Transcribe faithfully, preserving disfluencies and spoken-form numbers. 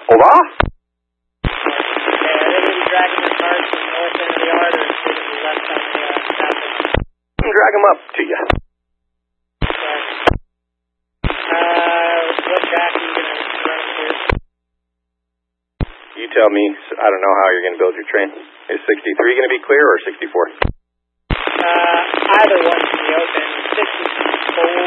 Hola? Drag them up to you. Uh, what track are you going to run to? You tell me. I don't know how you're going to build your train. Is sixty-three going to be clear or sixty-four? Uh, either one can be open. sixty-four